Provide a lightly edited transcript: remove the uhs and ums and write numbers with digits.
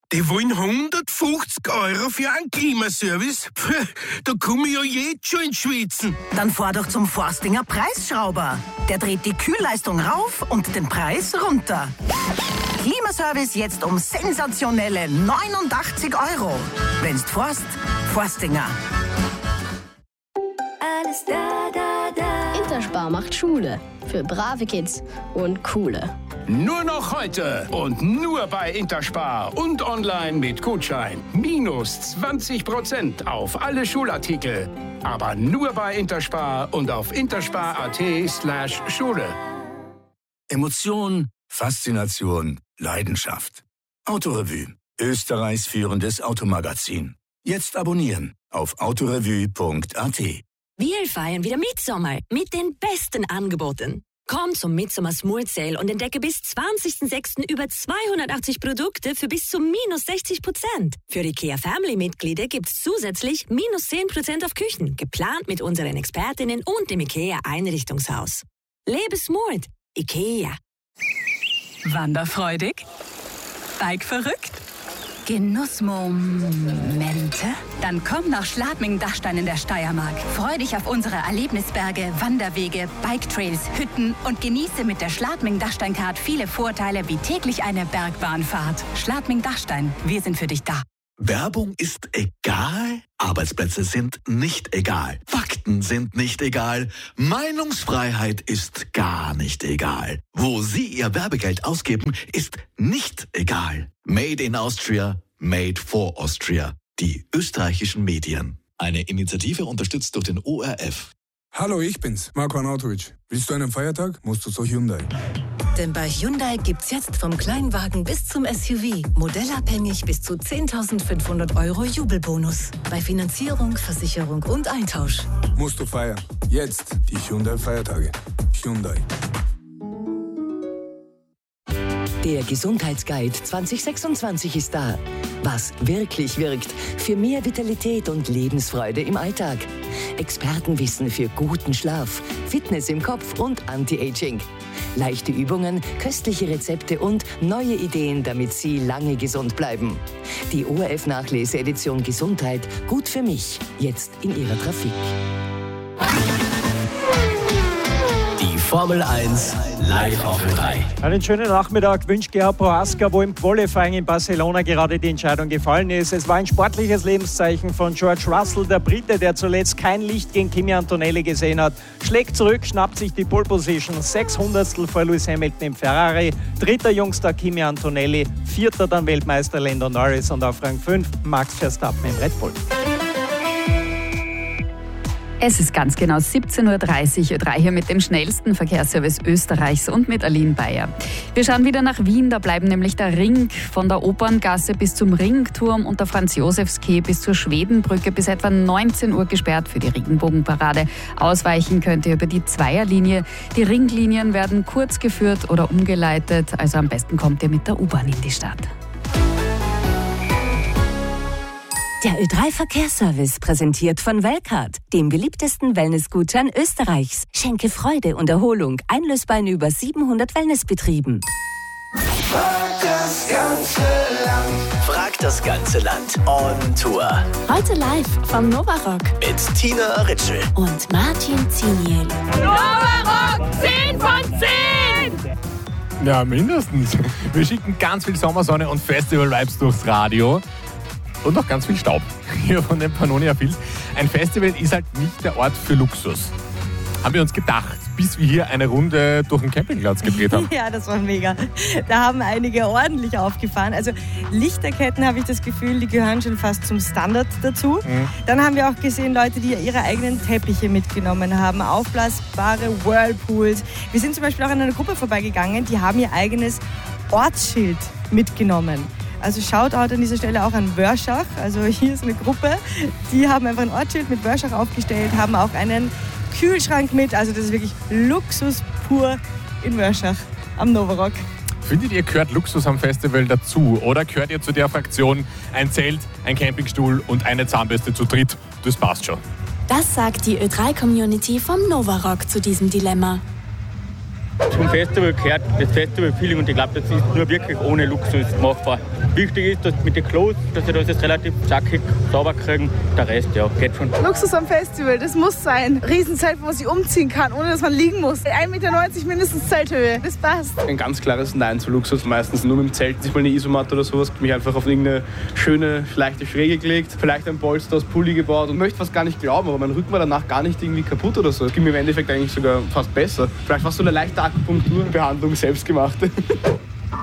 Die wollen 150 € für einen Klimaservice? Da komme ich ja jetzt schon ins Schwitzen. Dann fahr doch zum Forstinger Preisschrauber. Der dreht die Kühlleistung rauf und den Preis runter. Klimaservice jetzt um sensationelle 89 €. Wenn's forst, Forstinger. Alles da, da, da. Interspar macht Schule. Für brave Kids und coole. Nur noch heute und nur bei Interspar und online mit Gutschein. Minus 20% auf alle Schulartikel. Aber nur bei Interspar und auf interspar.at/Schule. Emotion, Faszination, Leidenschaft. Autorevue, Österreichs führendes Automagazin. Jetzt abonnieren auf autorevue.at. Wir feiern wieder Mitsommer mit den besten Angeboten. Komm zum Midsommar Smooth Sale und entdecke bis 20.06. über 280 Produkte für bis zu minus 60%. Für IKEA Family-Mitglieder gibt's zusätzlich minus 10% auf Küchen, geplant mit unseren Expertinnen und dem IKEA Einrichtungshaus. Lebe smooth. IKEA. Wanderfreudig? Bike-verrückt? Genussmomente? Dann komm nach Schladming-Dachstein in der Steiermark. Freu dich auf unsere Erlebnisberge, Wanderwege, Bike-Trails, Hütten und genieße mit der Schladming-Dachstein-Card viele Vorteile wie täglich eine Bergbahnfahrt. Schladming-Dachstein, wir sind für dich da. Werbung ist egal, Arbeitsplätze sind nicht egal, Fakten sind nicht egal, Meinungsfreiheit ist gar nicht egal. Wo Sie Ihr Werbegeld ausgeben, ist nicht egal. Made in Austria, made for Austria. Die österreichischen Medien. Eine Initiative unterstützt durch den ORF. Hallo, ich bin's, Marco Arnautovic. Willst du einen Feiertag? Musst du zu Hyundai. Denn bei Hyundai gibt's jetzt vom Kleinwagen bis zum SUV modellabhängig bis zu 10.500 € Jubelbonus. Bei Finanzierung, Versicherung und Eintausch. Musst du feiern. Jetzt die Hyundai-Feiertage. Hyundai. Der Gesundheitsguide 2026 ist da. Was wirklich wirkt für mehr Vitalität und Lebensfreude im Alltag. Expertenwissen für guten Schlaf, Fitness im Kopf und Anti-Aging. Leichte Übungen, köstliche Rezepte und neue Ideen, damit Sie lange gesund bleiben. Die ORF-Nachlese-Edition Gesundheit, gut für mich, jetzt in Ihrer Trafik. Die Formel 1 live auf Ö3. Einen schönen Nachmittag wünscht Gerhard Prohaska, wo im Qualifying in Barcelona gerade die Entscheidung gefallen ist. Es war ein sportliches Lebenszeichen von George Russell, der Brite, der zuletzt kein Licht gegen Kimi Antonelli gesehen hat. Schlägt zurück, schnappt sich die Pole Position, 600stel vor Lewis Hamilton im Ferrari, dritter Jungster Kimi Antonelli, vierter dann Weltmeister Lando Norris und auf Rang 5 Max Verstappen im Red Bull. Es ist ganz genau 17.30 Uhr, Ö3 hier mit dem schnellsten Verkehrsservice Österreichs und mit Aline Bayer. Wir schauen wieder nach Wien, da bleiben nämlich der Ring von der Operngasse bis zum Ringturm und der Franz-Josefs-Quai bis zur Schwedenbrücke bis etwa 19 Uhr gesperrt für die Regenbogenparade. Ausweichen könnt ihr über die Zweierlinie. Die Ringlinien werden kurz geführt oder umgeleitet, also am besten kommt ihr mit der U-Bahn in die Stadt. Der Ö3-Verkehrsservice präsentiert von Welcard, dem beliebtesten Wellnessgutschein Österreichs. Schenke Freude und Erholung, einlösbar in über 700 Wellnessbetrieben. Frag das ganze Land. Frag das ganze Land. On Tour. Heute live vom Novarock. Mit Tina Ritschl. Und Martin Ziniel. Novarock 10 von 10! Ja, mindestens. Wir schicken ganz viel Sommersonne und Festival-Vibes durchs Radio. Und noch ganz viel Staub hier von den Pannonia Fields. Ein Festival ist halt nicht der Ort für Luxus. Haben wir uns gedacht, bis wir hier eine Runde durch den Campingplatz gedreht haben. Ja, das war mega. Da haben einige ordentlich aufgefahren. Also Lichterketten, habe ich das Gefühl, die gehören schon fast zum Standard dazu. Dann haben wir auch gesehen, Leute, die ihre eigenen Teppiche mitgenommen haben, aufblasbare Whirlpools. Wir sind zum Beispiel auch an einer Gruppe vorbeigegangen, die haben ihr eigenes Ortsschild mitgenommen. Also Shoutout an dieser Stelle auch an Wörschach. Also hier ist eine Gruppe, die haben einfach ein Ortsschild mit Wörschach aufgestellt, haben auch einen Kühlschrank mit. Also das ist wirklich Luxus pur in Wörschach am Novarock. Findet ihr, gehört Luxus am Festival dazu? Oder gehört ihr zu der Fraktion ein Zelt, ein Campingstuhl und eine Zahnbürste zu dritt? Das passt schon. Das sagt die Ö3-Community vom Novarock zu diesem Dilemma. Zum Festival gehört das Festival-Feeling und ich glaube, das ist nur wirklich ohne Luxus machbar. Wichtig ist, dass mit den Klos, dass wir das relativ zackig sauber kriegen. Der Rest, ja, geht schon. Luxus am Festival, das muss sein. Riesenzelt, wo man sich umziehen kann, ohne dass man liegen muss. 1,90 Meter mindestens Zelthöhe, das passt. Ein ganz klares Nein zu Luxus. Meistens nur mit dem Zelt, sich mal eine Isomatte oder sowas, mich einfach auf irgendeine schöne, leichte Schräge gelegt, vielleicht ein Polster aus Pulli gebaut und möchte fast gar nicht glauben, aber mein Rücken war danach gar nicht irgendwie kaputt oder so. Das ging mir im Endeffekt eigentlich sogar fast besser. Vielleicht war es so eine leichte Akupunkturbehandlung, selbstgemachte.